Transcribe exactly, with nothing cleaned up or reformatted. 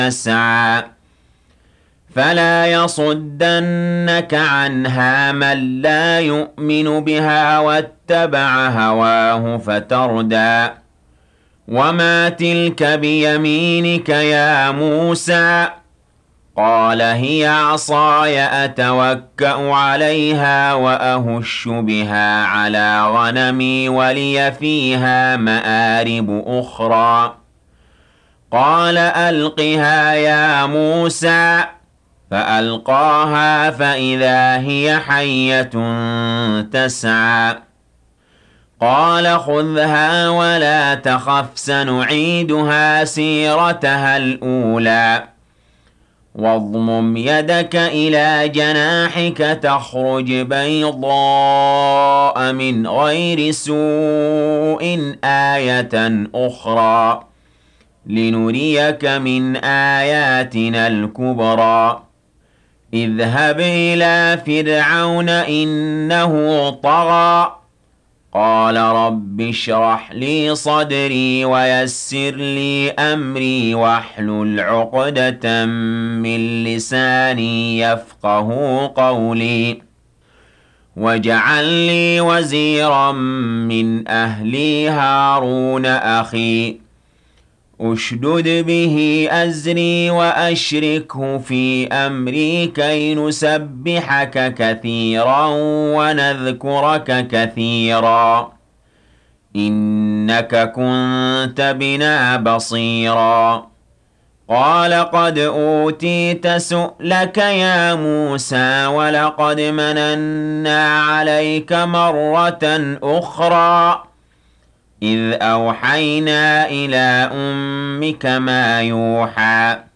يسعى فلا يصدنك عنها من لا يؤمن بها واتبع هواه فتردى وما تلك بيمينك يا موسى قال هي عصاي أتوكأ عليها وأهش بها على غنمي ولي فيها مآرب أخرى قال ألقها يا موسى فألقاها فإذا هي حية تسعى قال خذها ولا تخف سنعيدها سيرتها الأولى واضمم يدك إلى جناحك تخرج بيضاء من غير سوء آية أخرى لنريك من آياتنا الكبرى اذهب إلى فرعون إنه طغى قال رب اشرح لي صدري ويسر لي أمري واحلل عقدة من لساني يفقه قولي واجعل لي وزيرا من أهلي هارون أخي أشدد به أزري وأشركه في أمري كي نسبحك كثيرا ونذكرك كثيرا إنك كنت بنا بصيرا قال قد أوتيت سؤلك يا موسى ولقد مننا عليك مرة أخرى إذ أوحينا إلى أمك ما يوحى